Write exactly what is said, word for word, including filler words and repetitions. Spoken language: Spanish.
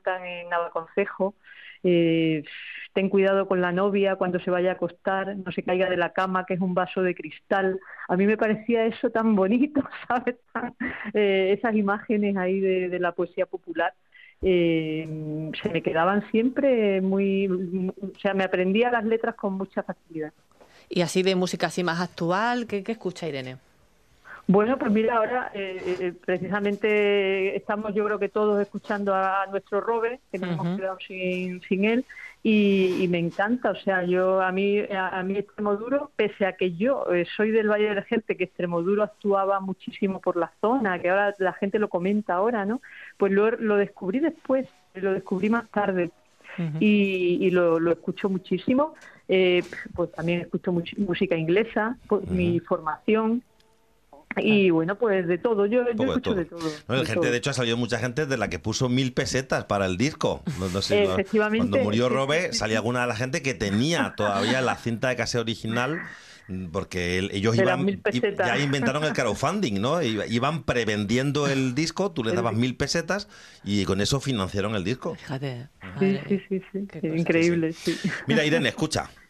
cantan en Navaconcejo. Eh, ten cuidado con la novia cuando se vaya a acostar, no se caiga de la cama, que es un vaso de cristal. A mí me parecía eso tan bonito, ¿sabes? Tan, eh, esas imágenes ahí de, de la poesía popular. Eh, se me quedaban siempre muy... O sea, me aprendía las letras con mucha facilidad. Y así de música así más actual, ¿qué, qué escucha Irene? Bueno, pues mira, ahora eh, eh, precisamente estamos yo creo que todos escuchando a nuestro Robert, que nos hemos Uh-huh. quedado sin, sin él, y, y me encanta, o sea, yo a mí a, a mí Extremoduro, pese a que yo eh, soy del Valle del Gente, que Extremoduro actuaba muchísimo por la zona, que ahora la gente lo comenta ahora, ¿no? Pues lo, lo descubrí después, lo descubrí más tarde. Uh-huh. Y, y lo, lo escucho muchísimo, eh, pues también escucho much- música inglesa, por Uh-huh. mi formación. Y bueno, pues de todo, yo, yo Poco de escucho todo. de todo. No, De el gente, todo. de hecho, ha salido mucha gente de la que puso mil pesetas para el disco. No, no sé, Efectivamente. cuando murió Sí, Robe, sí, sí, salía sí. alguna de la gente que tenía todavía la cinta de cassette original, porque el- ellos De las mil iban, i- pesetas. ya inventaron el crowdfunding, ¿no? I- Iban prevendiendo el disco, tú les dabas El- mil pesetas y con eso financiaron el disco. Fíjate, Sí, madre sí, mía, sí, sí. qué Sí, cosa. Sí, sí. increíble, sí. Mira, Irene, escucha.